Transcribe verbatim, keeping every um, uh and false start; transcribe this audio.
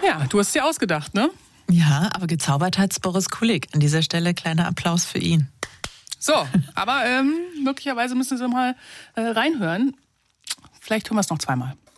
Ja, du hast es dir ausgedacht, ne? Ja, aber gezaubert hat's Boris Kulig. An dieser Stelle kleiner Applaus für ihn. So, aber ähm, möglicherweise müssen Sie mal äh, reinhören. Vielleicht hören wir es noch zweimal.